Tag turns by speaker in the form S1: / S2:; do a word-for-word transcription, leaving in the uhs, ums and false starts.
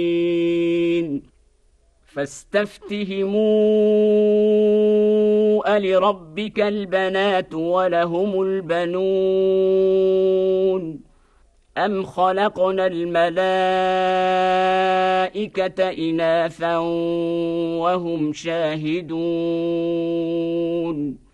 S1: فاستفتهموا ألربك البنات ولهم البنون أم خلقنا الملائكة إناثا وهم شاهدون